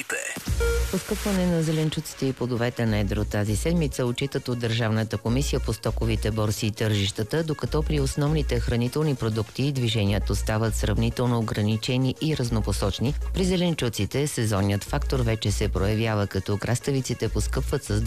новините. Поскъпване на зеленчуците и плодовете на едро тази седмица отчитат от Държавната комисия по стоковите борси и тържищата, докато при основните хранителни продукти движението стават сравнително ограничени и разнопосочни. При зеленчуците сезонният фактор вече се проявява, като краставиците поскъпват с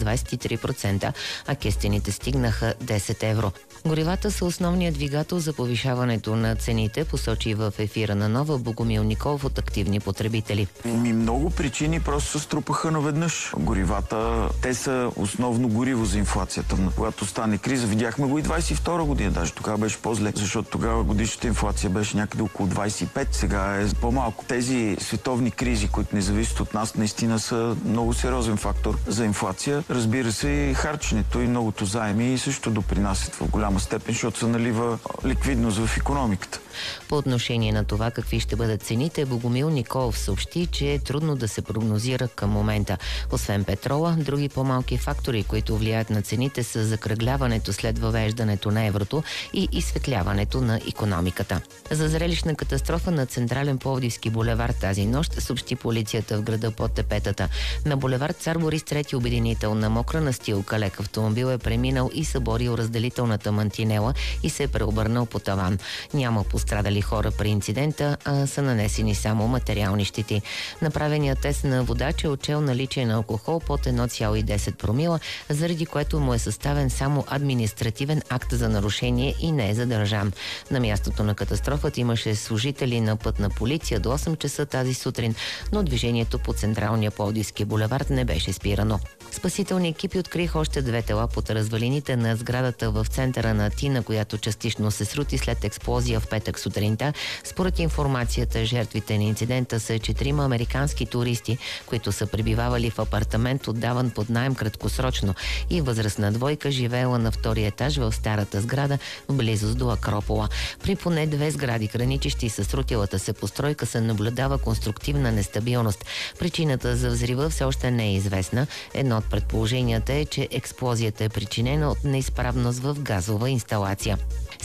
23%, а кестените стигнаха 10 евро. Горивата са основният двигател за повишаването на цените, посочи в ефира на Нова Богомил Николов от активни потребители. Много причини просто се струпаха наведнъж. Горивата, те са основно гориво за инфлацията. Когато стане криза, видяхме го и 22 година, даже тогава беше по-зле, защото тогава годишната инфлация беше някъде около 25, сега е по-малко. Тези световни кризи, които не зависят от нас, наистина са много сериозен фактор за инфлация. Разбира се, и харченето и многото заеми също допринасят в голяма степен, защото се налива ликвидност в икономиката. По отношение на това какви ще бъдат цените, Богомил Николов съобщи, че е трудно да се прогнозира към момента. Освен петрола, други по-малки фактори, които влияят на цените, са закръгляването след въвеждането на еврото и изсветляването на икономиката. За зрелищна катастрофа на Централен Пловдивски булевард тази нощ съобщи полицията в града под Тепетата. На булевард Цар Борис III обединител на мокра настилка лек автомобил е преминал и съборил разделителната мантинела и се е преобърнал по таван. Няма пострадали хора при инцидента, а са нанесени само материални щети. Направеният тест на водач е отчел наличие на алкохол под 1,10 промила, заради което му е съставен само административен акт за нарушение и не е задържан. На мястото на катастрофата имаше служители на пътна полиция до 8 часа тази сутрин, но движението по Централния Пловдивски булевард не беше спирано. Спасителни екипи откриха още 2 тела под развалините на сградата в центъра на Атина, която частично се срути след експлозия в петък сутринта. Според информацията, жертвите на инцидента са 4 американски туристи, които са пребивавали в апартамент, отдаван под наем краткосрочно, и възрастна двойка, живеела на втория етаж в старата сграда в близост до Акропола. При поне 2 сгради, граничещи с срутилата се постройка, се наблюдава конструктивна нестабилност. Причината за взрива все още не е известна. Едно от предположенията е, че експлозията е причинена от неизправност в газова инсталация.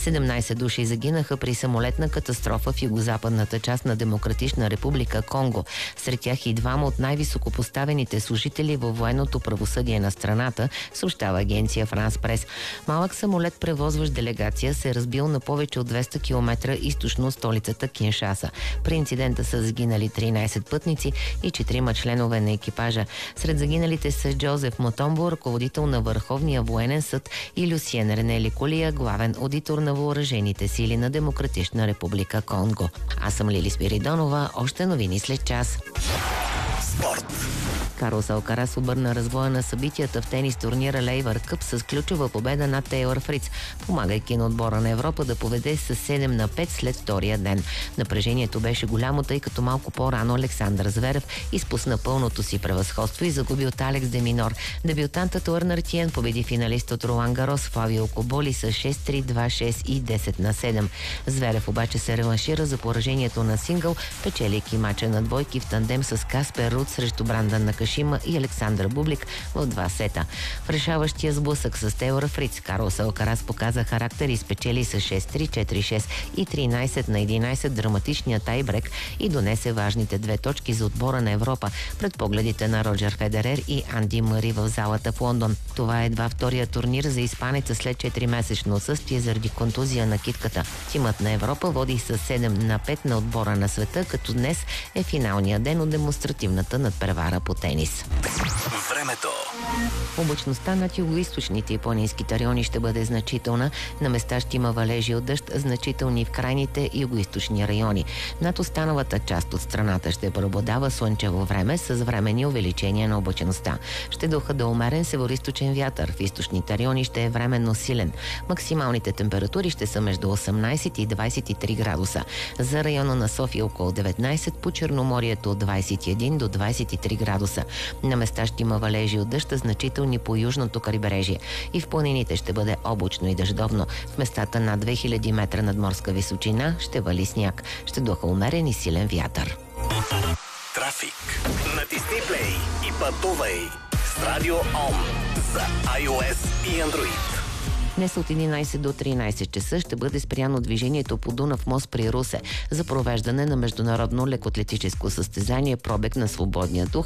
17 души загинаха при самолетна катастрофа в югозападната част на Демократична република Конго. Сред тях и 2 от най-високопоставените служители във военното правосъдие на страната, съобщава агенция Франс Прес. Малък самолет, превозващ делегация, се е разбил на повече от 200 км източно столицата Киншаса. При инцидента са загинали 13 пътници и 4 членове на екипажа. Сред загиналите са Джозеф Мотомбо, ръководител на Върховния военен съд, и Люсиен Ренели Колия, главен одитор на въоръжените сили на Демократична република Конго. Аз съм Лили Спиридонова. Още новини след час. Спорт. Карлос Алкарас обърна развоя на събитията в тенис турнира Лейвър Къп с ключова победа над Тейлор Фриц, помагайки на отбора на Европа да поведе с 7-5 след втория ден. Напрежението беше голямо, тъй като малко по-рано Александър Зверев изпусна пълното си превъзходство и загуби от Алекс де Минор. Дебютантът Уърнар Тиен победи финалист от Ролан Гарос Фавио Коболи с 6-3, 2-6 и 10-7. Зверев обаче се реваншира за поражението на сингъл, печелейки мача на двойки в тандем с Каспер Руд срещу Брандан Накашима и Александър Бублик в 2 сета. В решаващия сблъсък с Тейлор Фриц Карлос Алкарас показа характер и спечели с 6-3, 4-6 и 13-11 драматичния тайбрек и донесе важните 2 точки за отбора на Европа пред погледите на Роджер Федерер и Анди Мъри в залата в Лондон. Това е едва втория турнир за испанеца след 4-месечно отсъствие заради контузия на китката. Тимът на Европа води с 7-5 на отбора на света, като днес е финалния ден от демонстративната надпревара по тенис. Времето. Облачността над югоизточните и планинските райони ще бъде значителна. На места ще има валежи от дъжд, значителни в крайните югоизточни райони. Над останалата част от страната ще преобладава слънчево време с временни увеличения на облачността. Ще духа да умерен североизточен вятър. В източните райони ще е временно силен. Максималните температури ще са между 18 и 23 градуса. За района на София около 19, по Черноморието от 21 до 23 градуса. На места ще има валежи от дъжд, значителни по южното крайбрежие. И в планините ще бъде облачно и дъждовно. В местата над 2000 метра надморска височина ще вали сняг. Ще духа умерен и силен вятър. Трафик. Натисни плей и пътувай с Радио Ом за iOS и Android. Днес от 11 до 13 часа ще бъде спряно движението по Дунав мост при Русе за провеждане на международно лекоатлетическо състезание пробег на свободния дух